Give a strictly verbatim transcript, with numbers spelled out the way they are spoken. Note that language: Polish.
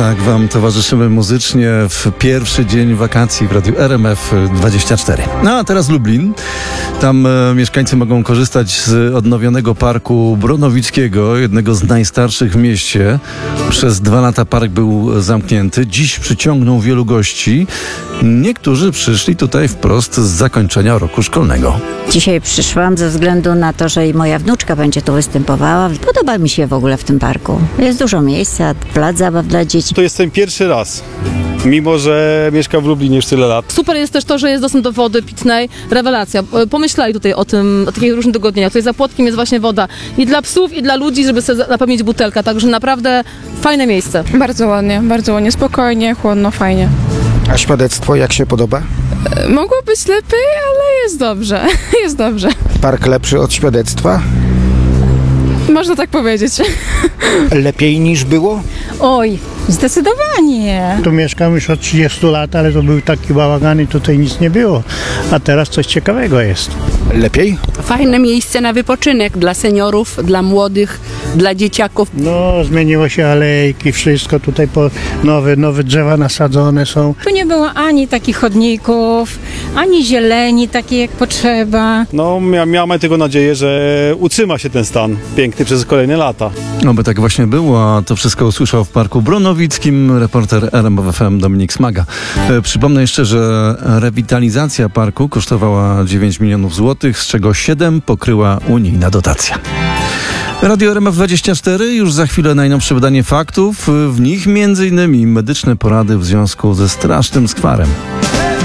Tak wam towarzyszymy muzycznie w pierwszy dzień wakacji w Radiu R M F dwadzieścia cztery. No a teraz Lublin. Tam e, mieszkańcy mogą korzystać z odnowionego parku Bronowickiego, jednego z najstarszych w mieście. Przez dwa lata park był zamknięty. Dziś przyciągnął wielu gości. Niektórzy przyszli tutaj wprost z zakończenia roku szkolnego. Dzisiaj przyszłam ze względu na to, że i moja wnuczka będzie tu występowała. Podoba mi się w ogóle w tym parku. Jest dużo miejsca, plac zabaw dla dzieci. To jest ten pierwszy raz, mimo że mieszkam w Lublinie już tyle lat. Super jest też to, że jest dostęp do wody pitnej. Rewelacja. Pomyśleli tutaj o tym, o takich różnych dogodnieniach. Tutaj za płotkiem jest właśnie woda i dla psów, i dla ludzi, żeby sobie napełnić butelkę. Także naprawdę fajne miejsce. Bardzo ładnie, bardzo ładnie, spokojnie, chłodno, fajnie. A świadectwo jak się podoba? Mogło być lepiej, ale jest dobrze, jest dobrze. Park lepszy od świadectwa? Można tak powiedzieć. Lepiej niż było? Oj, zdecydowanie. Tu mieszkam już od trzydziestu lat, ale to był taki bałagan i tutaj nic nie było. A teraz coś ciekawego jest. Lepiej? Fajne miejsce na wypoczynek dla seniorów, dla młodych, dla dzieciaków. No, zmieniło się alejki, wszystko tutaj po nowe, nowe drzewa nasadzone są. Tu nie było ani takich chodników, ani zieleni takiej jak potrzeba. No, mia- miałem tego nadzieję, że utrzyma się ten stan piękny przez kolejne lata. No by tak właśnie było, a to wszystko usłyszał w parku Bronowickim reporter R M F F M Dominik Smaga. E, przypomnę jeszcze, że rewitalizacja parku kosztowała dziewięć milionów złotych, z czego siedem pokryła unijna dotacja. Radio R M F dwadzieścia cztery, już za chwilę najnowsze wydanie faktów, w nich między innymi medyczne porady w związku ze strasznym skwarem.